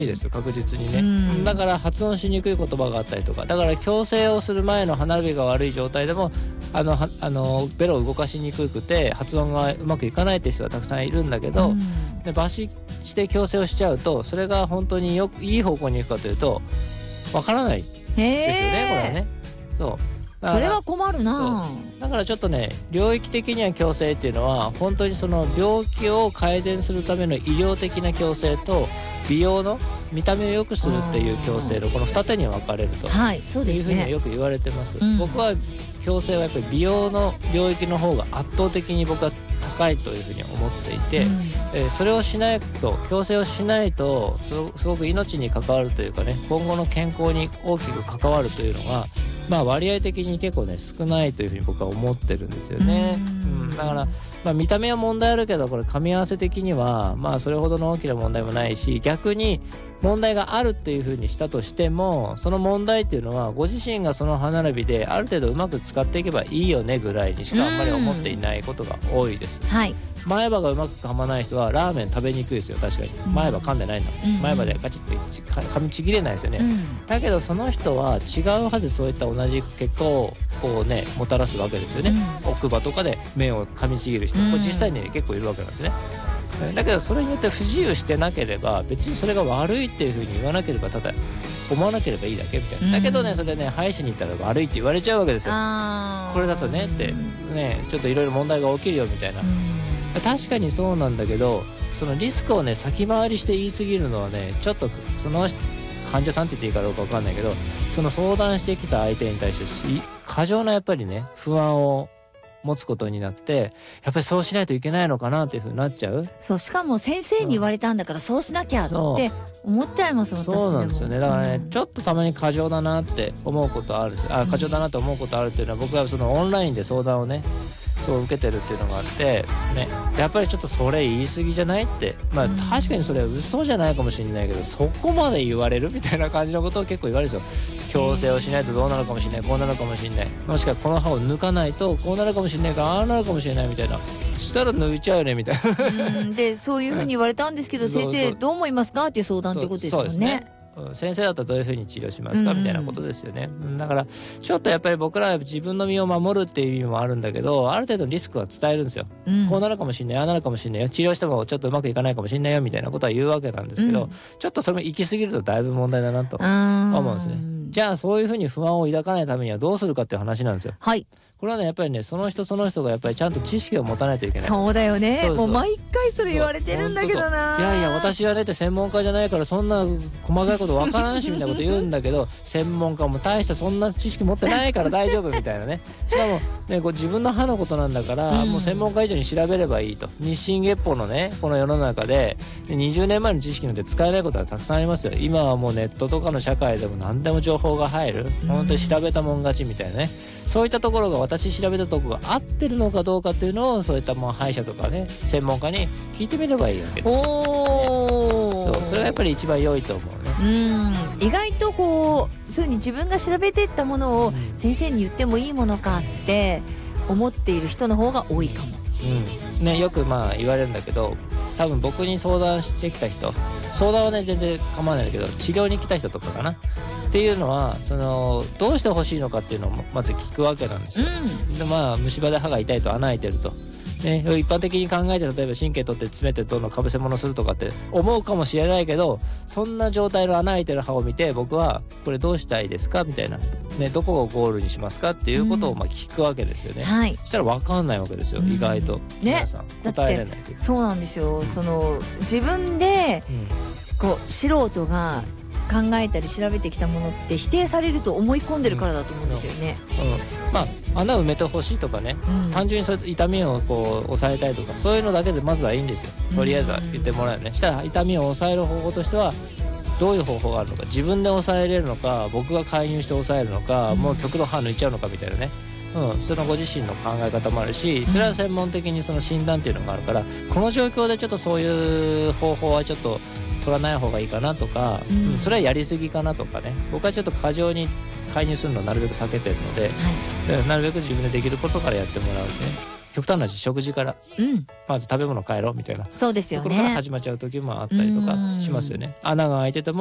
です確実にね。だから発音しにくい言葉があったりとか、だから矯正をする前の歯並びが悪い状態でもベロを動かしにくくて発音がうまくいかないっていう人はたくさんいるんだけど、で抜歯して矯正をしちゃうとそれが本当にいい方向に行くかというとわからないですよね、これはね。 それは困るな。 だからちょっとね、領域的には矯正っていうのは本当にその病気を改善するための医療的な矯正と美容の見た目を良くするっていう矯正のこの二手に分かれると、 そうですね、 いうふうにはよく言われてます。僕は矯正はやっぱり美容の領域の方が圧倒的に僕は高いというふうに思っていて、それをしないと、矯正をしないとすごく命に関わるというかね、今後の健康に大きく関わるというのが割合的に結構ね少ないというふうに僕は思ってるんですよね。だから見た目は問題あるけど、これ噛み合わせ的にはそれほどの大きな問題もないし、逆に問題があるっていうふうにしたとしても、その問題っていうのはご自身がその歯並びである程度うまく使っていけばいいよねぐらいにしかあんまり思っていないことが多いです。前歯がうまく噛まない人はラーメン食べにくいですよ。確かに前歯噛んでないんだもん、前歯でガチッて噛みちぎれないですよね、だけどその人は違う歯でそういった同じ結果をこうねもたらすわけですよね、奥歯とかで麺を噛みちぎる人、これ実際に結構いるわけなんですね。だけどそれによって不自由してなければ別にそれが悪いっていうふうに言わなければ、ただ思わなければいいだけみたいな、だけどねそれね歯医者に行ったら悪いって言われちゃうわけですよ。これだとねってね、ちょっといろいろ問題が起きるよみたいな。確かにそうなんだけど、そのリスクをね先回りして言い過ぎるのはね、ちょっとその患者さんって言っていいかどうか分かんないけど、その相談してきた相手に対して過剰なやっぱりね不安を持つことになって、やっぱりそうしないといけないのかなっていうふうになっちゃう。 しかも先生に言われたんだからそうしなきゃって思っちゃいます。私でもそうなんですよね。だからね、ちょっとたまに過剰だなって思うことあるんです。過剰だなと思うことあるっていうのは、僕はそのオンラインで相談をねそう受けてるっていうのがあってね、やっぱりちょっとそれ言い過ぎじゃないって、確かにそれは嘘じゃないかもしれないけど、そこまで言われるみたいな感じのことを結構言われるんですよ。矯正をしないとどうなるかもしれない、こうなるかもしれない、もしくはこの歯を抜かないとこうなるかもしれないから、ああなるかもしれないみたいな、したら抜いちゃうよねみたいなでそういうふうに言われたんですけど、先生どう思いますかっていう相談ってことですもんね。 先生だったらどういうふうに治療しますかみたいなことですよね。だからちょっとやっぱり僕らは自分の身を守るっていう意味もあるんだけど、ある程度リスクは伝えるんですよ、こうなるかもしれない、ああなるかもしれないよ、治療してもちょっとうまくいかないかもしれないよみたいなことは言うわけなんですけど、ちょっとそれも行き過ぎるとだいぶ問題だなと思うんですね。じゃあそういうふうに不安を抱かないためにはどうするかっていう話なんですよ。これはねやっぱりねその人がやっぱりちゃんと知識を持たないといけない。 そうだよね。もう毎回それ言われてるんだけどな。 いや私はねって専門家じゃないからそんな細かいことわからんしみたいなこと言うんだけど、専門家も大したそんな知識持ってないから大丈夫みたいなね。しかもねこう自分の歯のことなんだから、もう専門家以上に調べればいいと。日進月歩のねこの世の中で20年前の知識なんて使えないことはたくさんありますよ。今はもうネットとかの社会でも何でも情報が入る、本当に調べたもん勝ちみたいなね、そういったところが私調べたところが合ってるのかどうかっていうのをそういった歯医者とかね専門家に聞いてみればいいわけです。それがやっぱり一番良いと思うね。 意外とこうそういうふうに自分が調べていったものを先生に言ってもいいものかって思っている人の方が多いかも。 よく言われるんだけど、多分僕に相談してきた人、相談はね全然構わないんだけど、治療に来た人とかかなっていうのはどうしてほしいのかっていうのをまず聞くわけなんですよ。で虫歯で歯が痛いと穴開いてると、一般的に考えて例えば神経取って詰めてどんどんかぶせ物するとかって思うかもしれないけど、そんな状態の穴開いてる歯を見て僕はこれどうしたいですかみたいな、どこをゴールにしますかっていうことを聞くわけですよね。そしたら分かんないわけですよ、意外と皆さん答えれないけど。 そうなんですよ。自分でこう素人が考えたり調べてきたものって否定されると思い込んでるからだと思うんですよね。 穴を埋めてほしいとかね、単純にそう痛みをこう抑えたいとかそういうのだけでまずはいいんですよ。とりあえずは言ってもらえるね。したら痛みを抑える方法としてはどういう方法があるのか、自分で抑えれるのか、僕が介入して抑えるのか、もう極度歯抜いちゃうのかみたいなね、そのご自身の考え方もあるし、それは専門的にその診断っていうのがあるから、この状況でちょっとそういう方法はちょっと取らない方がいいかなとか、それはやりすぎかなとかね、僕はちょっと過剰に介入するのをなるべく避けてるので、なるべく自分でできることからやってもらうね。 極端な話食事からうんまず食べ物変えろみたいなそうですよところからね。 始まっちゃう時もあったりとかしますよね。穴が開いてても